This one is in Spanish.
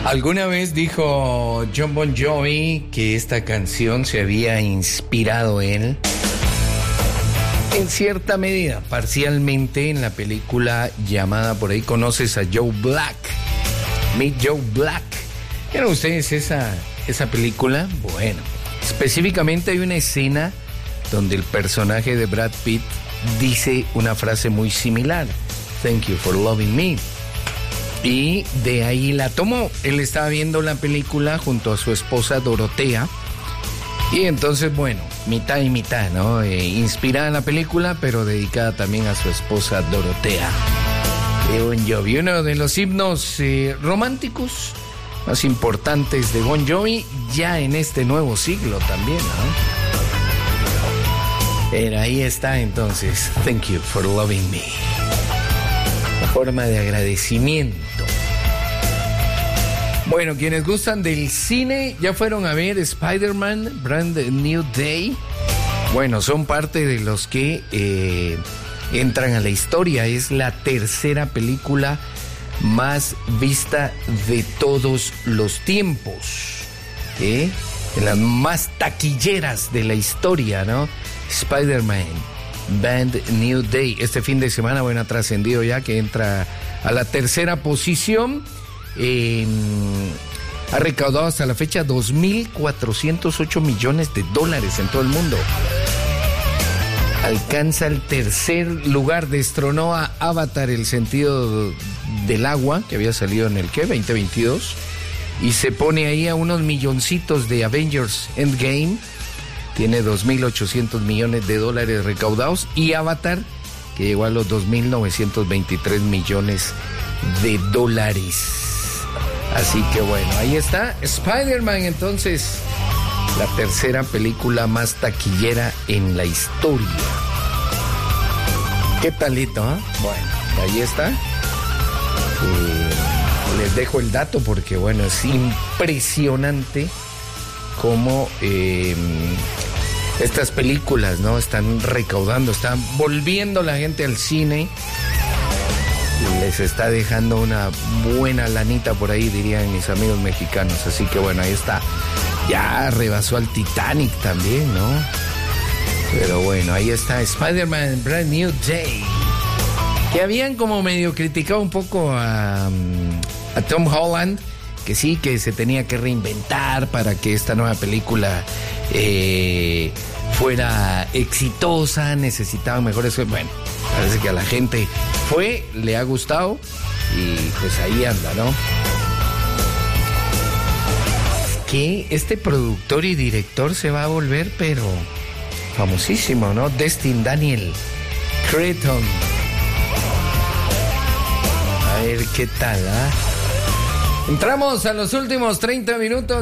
Alguna vez dijo Jon Bon Jovi que esta canción se había inspirado él, en cierta medida, parcialmente, en la película llamada, por ahí conoces a Joe Black, Meet Joe Black. ¿Vieron ustedes esa película? Bueno, específicamente hay una escena donde el personaje de Brad Pitt dice una frase muy similar: Thank you for loving me. Y de ahí la tomó. Él estaba viendo la película junto a su esposa Dorotea. Y entonces, bueno, mitad y mitad, ¿no? Inspirada en la película, pero dedicada también a su esposa Dorotea. De Bon Jovi, uno de los himnos románticos más importantes de Bon Jovi, ya en este nuevo siglo también, ¿no? Pero ahí está entonces, Thank you for loving me. Una forma de agradecimiento. Bueno, quienes gustan del cine, ya fueron a ver Spider-Man, Brand New Day. Bueno, son parte de los que entran a la historia. Es la tercera película más vista de todos los tiempos, de las más taquilleras de la historia, ¿no? Spider-Man, Brand New Day. Este fin de semana, bueno, ha trascendido ya que entra a la tercera posición. Ha recaudado hasta la fecha $2,408 millones en todo el mundo. Alcanza el tercer lugar, destronó a Avatar, el sentido del agua, que había salido en el 2022, y se pone ahí a unos milloncitos de Avengers Endgame. Tiene $2,800 millones recaudados, y Avatar, que llegó a los $2,923 millones. Así que bueno, ahí está Spider-Man, entonces, la tercera película más taquillera en la historia. ¿Qué talito, eh? Bueno, ahí está. Les dejo el dato porque, bueno, es impresionante cómo estas películas, ¿no?, están recaudando, están volviendo la gente al cine. Les está dejando una buena lanita por ahí, dirían mis amigos mexicanos. Así que bueno, ahí está. Ya rebasó al Titanic también, ¿no? Pero bueno, ahí está Spider-Man Brand New Day. Que habían como medio criticado un poco a Tom Holland, que sí, que se tenía que reinventar para que esta nueva película fuera exitosa, necesitaba mejores... Bueno, parece que a la gente le ha gustado y pues ahí anda, ¿no? Que este productor y director se va a volver, pero famosísimo, ¿no? Destin Daniel Cretton. A ver qué tal, ¿ah? Entramos a los últimos 30 minutos.